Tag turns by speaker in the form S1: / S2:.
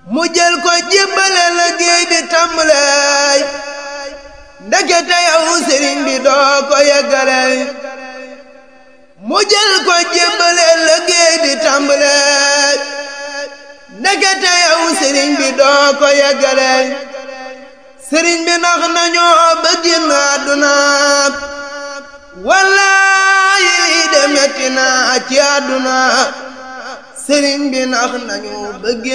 S1: mu jël ko jébbale liggéey bi tàmbalee ndekete yow sëriñ bi doo ko yeggale mu jël ko jébbale liggéey bi tàmbalee ndekete yow sëriñ bi doo ko yeggale sëriñ bi nax nañoo ba génn àdduna wallaahi de metti na ci àdduna sëriñ bi nax nañu ba